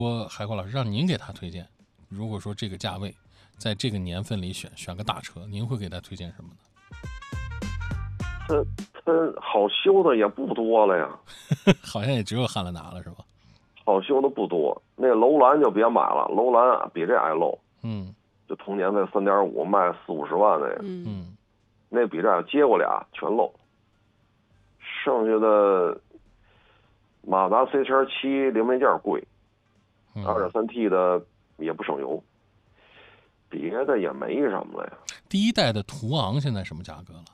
说海阔老师让您给他推荐，如果说这个价位在这个年份里选个大车，您会给他推荐什么呢？ 它好修的也不多了呀， 好像也只有汉兰达了，是吧？ 好修的不多。那楼兰就别买了，楼兰比这还 low。就同年费3.5卖40-50万那个，那比这接过俩全 low。剩下的马自达 C-7零配件贵，2.3T 的也不省油，别的也没什么了呀。 第一代的途昂现在什么价格了？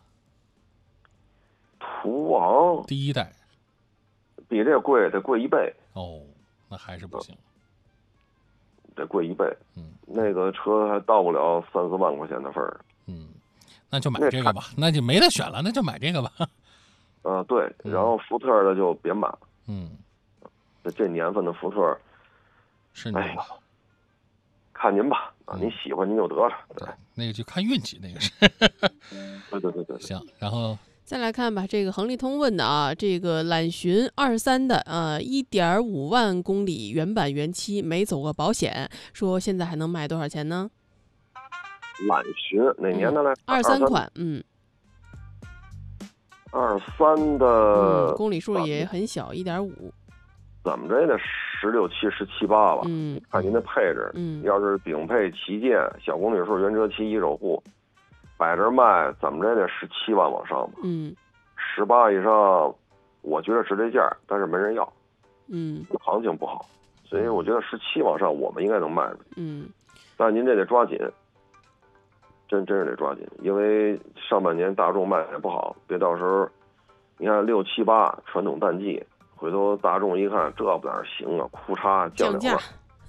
途昂第一代比这贵，得贵1倍。 哦，那还是不行， 得贵1倍。那个车还到不了3-4万块钱的份儿。 那就买这个吧，那就没得选了，那就买这个吧。 对，然后福特的就别买了。这年份的福特是你吧？ 看您吧，您喜欢您就得了。对， 那个就看运气，那个是。 对。 行，然后再来看吧，这个恒利通问的啊，这个揽巡23的1.5万公里原版原漆，没走过保险，说现在还能卖多少钱呢？ 揽巡哪年的来 ？23款 ，23的公里数也很小，1.5。 怎么着也得16、17、17、18吧。看您的配置。要是顶配旗舰，小公里数原车漆一手护，摆着卖，怎么着也得17万往上吧。18以上，我觉得值这价，但是没人要。行情不好，所以我觉得17往上我们应该能卖出去。但您这得抓紧，真是得抓紧，因为上半年大众卖也不好，别到时候你看6、7、8传统淡季，回头大众一看这不哪行啊，哭嚓降价，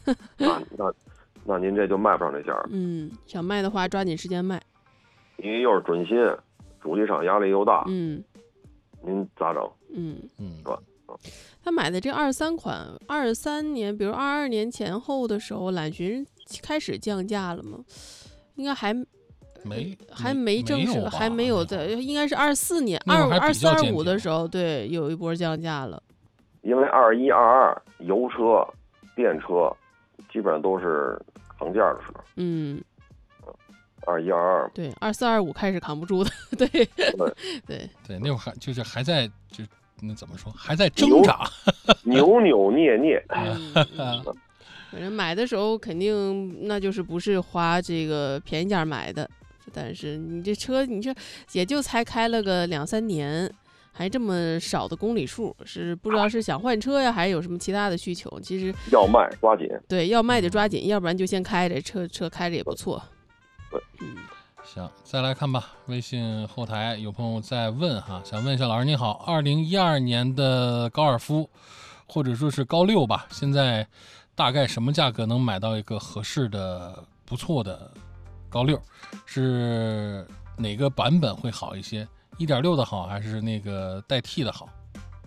那您这就卖不上这价了。 想卖的话抓紧时间卖， 因为又是准新，主机厂压力又大。您咋整？是吧？ 他买的这23款，23年，比如22年前后的时候，揽巡开始降价了吗？应该还没正式，还没有在，应该是24年、24、25的时候，对，有一波降价了。 因为21、22油车、电车基本上都是扛价的时候。21、22 对，24、25开始扛不住的，对， 那会儿还在那怎么说，还在挣扎， 扭扭捏捏。 反正买的时候肯定那就是不是花这个便宜价买的，但是你这车你这也就才开了个2-3年，还这么少的公里数，是不知道是想换车呀，还是有什么其他的需求？其实要卖抓紧， 对，要卖得抓紧，要不然就先开着车开着也不错。 行，再来看吧。微信后台有朋友在问哈，想问一下老师您好，2012年的高尔夫或者说是高6吧，现在大概什么价格能买到一个合适的不错的高6？是哪个版本会好一些？1.6的好还是那个带 T 的好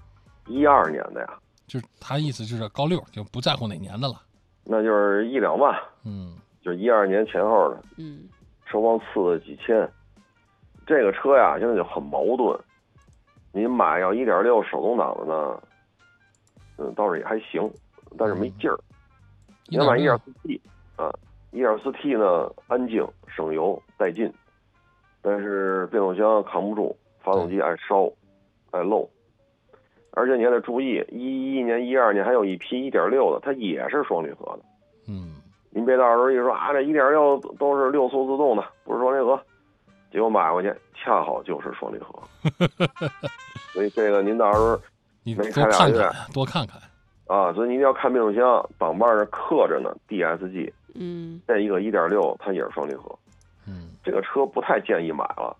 ？12年的呀， 就是他意思就是高6，就不在乎哪年的了。 那就是1-2万，就是12年前后的，车光次的几千。这个车呀，现在就很矛盾。您买要1.6手动挡的呢，倒是也还行，但是没劲儿。你要买 1.4T 啊，1.4T 呢安静、省油、带劲，但是变速箱扛不住，发动机爱烧、爱漏。而且你还得注意，11年、12年还有一批1.6的，它也是双离合的。您别到时候一说这1.6都是6速自动的，不是双离合，结果买回去恰好就是双离合。所以这个您到时候你没开2月多看看啊，所以您要看变速箱挡把上刻着呢 DSG， 这一个1.6它也是双离合。这个车不太建议买了，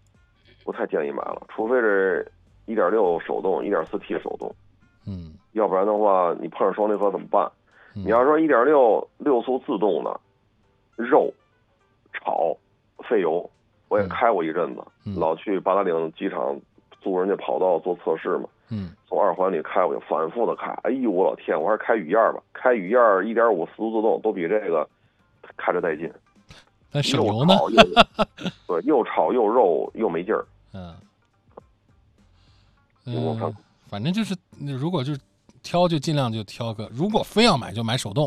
除非是1.6手动 1.4T 手动，要不然的话你碰上双离合怎么办？你要说1.6 6速自动的，肉吵费油，我也开过一阵子，老去八达岭机场租人家跑道做测试嘛，从2环里开过去，反复的开，哎呦我老天，我还是开雨燕吧，开雨燕1.54速自动都比这个开着带劲， 但省油呢？ 对，又吵又肉又没劲儿。 反正就是如果就是挑就尽量就挑个，如果非要买就买手动。